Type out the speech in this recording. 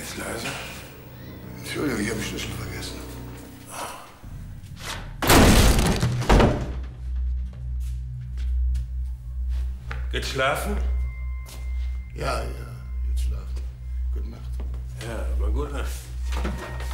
Ist leise? Entschuldigung, ich habe den Schlüssel vergessen. Geht schlafen? Ja, jetzt schlafen. Gute Nacht. Ja, aber gute Nacht.